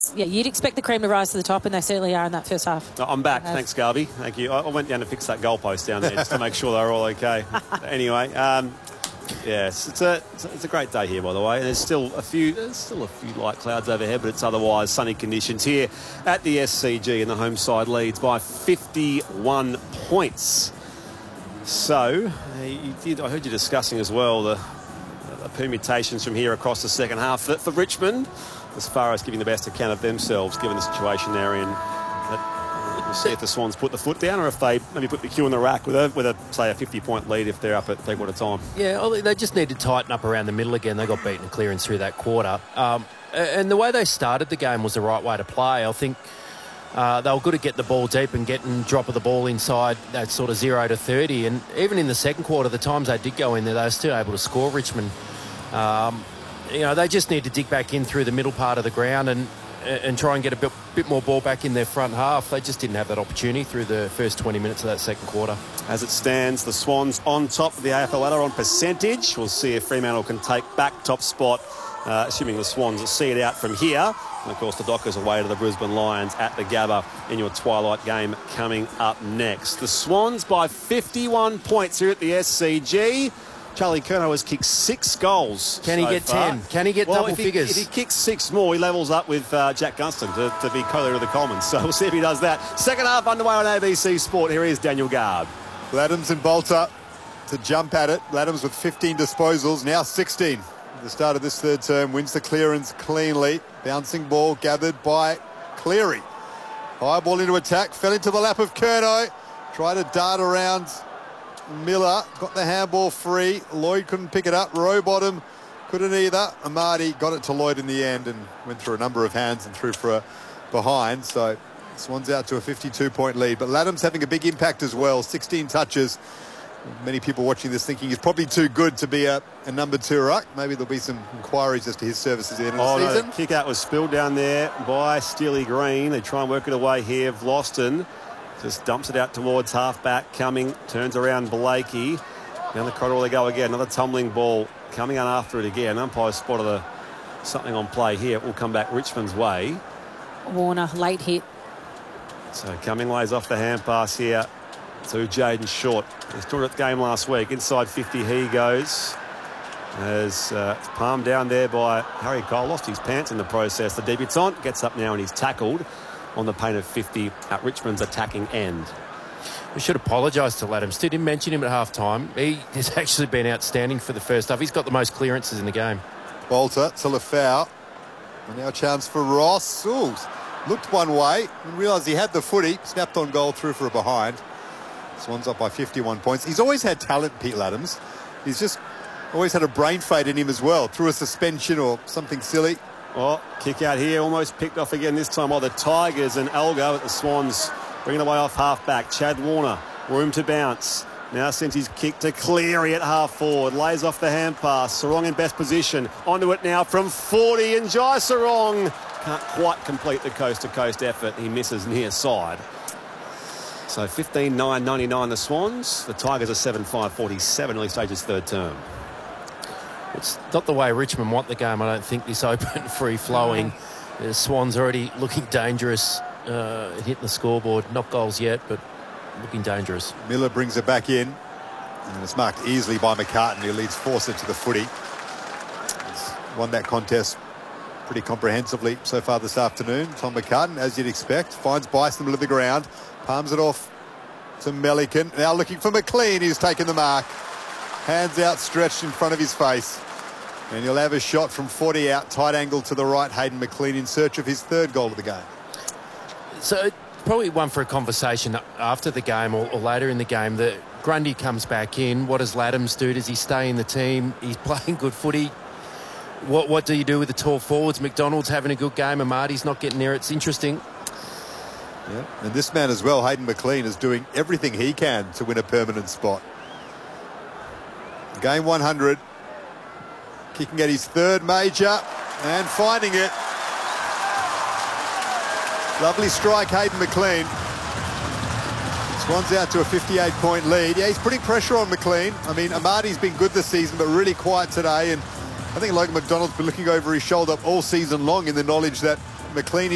Yeah, you'd expect the cream to rise to the top, and they certainly are in that first half. I'm back. Thanks, Garby. Thank you. I went down to fix that goalpost down there just to make sure they were all okay. Anyway, it's a great day here, by the way. And there's still a few light clouds overhead, but it's otherwise sunny conditions here at the SCG, and the home side leads by 51 points. So, I heard you discussing as well the permutations from here across the second half for Richmond, as far as giving the best account of themselves, given the situation they're in. We'll see if the Swans put the foot down, or if they maybe put the cue in the rack with a say a 50-point lead if they're up at 3/4 time. Yeah, they just need to tighten up around the middle again. They got beaten clearance through that quarter. And the way they started the game was the right way to play. I think they were good to get the ball deep and getting drop of the ball inside that sort of 0 to 30. And even in the second quarter, the times they did go in there, they were still able to score Richmond. They just need to dig back in through the middle part of the ground and try and get a bit more ball back in their front half. They just didn't have that opportunity through the first 20 minutes of that second quarter. As it stands, the Swans on top of the AFL ladder on percentage. We'll see if Fremantle can take back top spot, assuming the Swans see it out from here. And, of course, the Dockers away to the Brisbane Lions at the Gabba in your twilight game coming up next. The Swans by 51 points here at the SCG. Charlie Curnow has kicked 6 goals. Can he get 10? Can he get double figures? If he kicks 6 more, he levels up with Jack Gunston to be co-leader of the Commons. So we'll see if he does that. Second half underway on ABC Sport. Here is Daniel Garb. Ladhams and Bolter to jump at it. Ladhams with 15 disposals, now 16. At the start of this third term, wins the clearance cleanly. Bouncing ball gathered by Cleary. High ball into attack, fell into the lap of Curnow. Tried to dart around Miller, got the handball free. Lloyd couldn't pick it up. Rowbottom couldn't either. Amati got it to Lloyd in the end and went through a number of hands and threw for a behind. So Swans out to a 52-point lead. But Ladham's having a big impact as well. 16 touches. Many people watching this thinking he's probably too good to be a number 2 ruck. Maybe there'll be some inquiries as to his services at the end of the season. No, kick out was spilled down there by Steely Green. They try and work it away here. Vlosten just dumps it out towards half-back. Cumming turns around Blakey. Down the corridor they go again. Another tumbling ball coming on after it again. Umpire spotted something on play here. It will come back Richmond's way. Warner, late hit. So Cumming lays off the hand pass here to Jaden Short. He's taught at the game last week. Inside 50 he goes. As it's palmed down there by Harry Cole. Lost his pants in the process. The debutant gets up now and he's tackled on the paint of 50 at Richmond's attacking end. We should apologise to Ladhams. Didn't mention him at half-time. He has actually been outstanding for the first half. He's got the most clearances in the game. Bolter to Lafau. And now a chance for Ross. Ooh, looked one way and realised he had the footy. Snapped on goal, through for a behind. Swans up by 51 points. He's always had talent, Pete Ladhams. He's just always had a brain fade in him as well, through a suspension or something silly. Oh, kick out here, almost picked off again this time by the Tigers, and Elgar at the Swans bringing away off half-back. Chad Warner, room to bounce. Now sends his kick to Cleary at half-forward. Lays off the hand pass. Sarong in best position. Onto it now from 40, and Jai Sarong can't quite complete the coast-to-coast effort. He misses near side. So 15-9-99 the Swans. The Tigers are 7-5-47, early stages third term. It's not the way Richmond want the game, I don't think, this open, free-flowing. The Swans already looking dangerous, hitting the scoreboard. Not goals yet, but looking dangerous. Miller brings it back in. And it's marked easily by McCartan, who leads Fawcett to the footy. He's won that contest pretty comprehensively so far this afternoon. Tom McCartan, as you'd expect, finds Bice in the middle of the ground. Palms it off to Melican. Now looking for McLean, who's taken the mark. Hands outstretched in front of his face. And he'll have a shot from 40 out, tight angle to the right. Hayden McLean in search of his 3rd goal of the game. So probably one for a conversation after the game or later in the game. That Grundy comes back in. What does Ladhams do? Does he stay in the team? He's playing good footy. What do you do with the tall forwards? McDonald's having a good game and Marty's not getting there. It's interesting. Yeah, and this man as well, Hayden McLean, is doing everything he can to win a permanent spot. Game 100, kicking at his 3rd major and finding it. Lovely strike, Hayden McLean. Swans out to a 58-point lead. Yeah, he's putting pressure on McLean. I mean, Amati's been good this season, but really quiet today. And I think Logan McDonald's been looking over his shoulder all season long in the knowledge that McLean